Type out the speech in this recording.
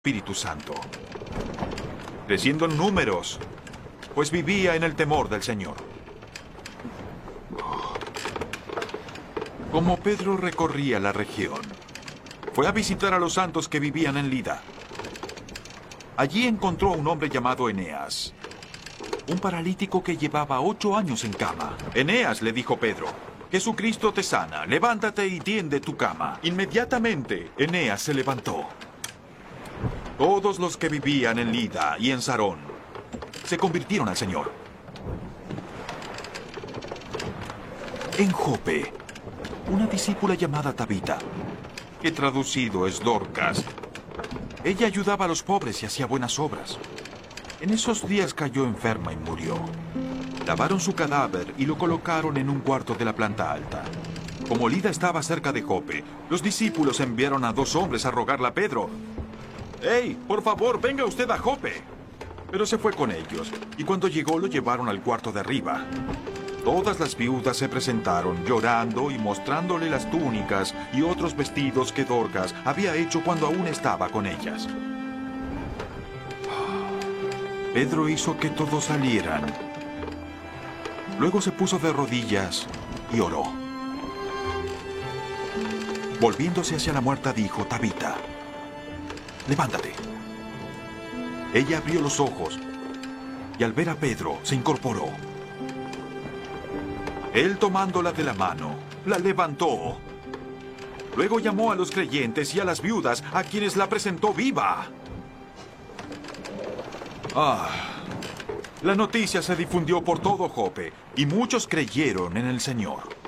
Espíritu Santo, creciendo en números, pues vivía en el temor del Señor. Como Pedro recorría la región, fue a visitar a los santos que vivían en Lida. Allí encontró a un hombre llamado Eneas, un paralítico que llevaba 8 años en cama. Eneas, le dijo Pedro, Jesucristo te sana, levántate y tiende tu cama. Inmediatamente, Eneas se levantó. Todos los que vivían en Lida y en Sarón se convirtieron al Señor. En Jope, una discípula llamada Tabita, que traducido es Dorcas, ella ayudaba a los pobres y hacía buenas obras. En esos días cayó enferma y murió. Lavaron su cadáver y lo colocaron en un cuarto de la planta alta. Como Lida estaba cerca de Jope, los discípulos enviaron a 2 hombres a rogarle a Pedro: ¡Hey, por favor, venga usted a Jope! Pero se fue con ellos, y cuando llegó lo llevaron al cuarto de arriba. Todas las viudas se presentaron llorando y mostrándole las túnicas y otros vestidos que Dorcas había hecho cuando aún estaba con ellas. Pedro hizo que todos salieran. Luego se puso de rodillas y oró. Volviéndose hacia la muerta dijo: Tabita, levántate. Ella abrió los ojos y al ver a Pedro se incorporó. Él, tomándola de la mano, la levantó. Luego llamó a los creyentes y a las viudas, a quienes la presentó viva. La noticia se difundió por todo Jope y muchos creyeron en el Señor.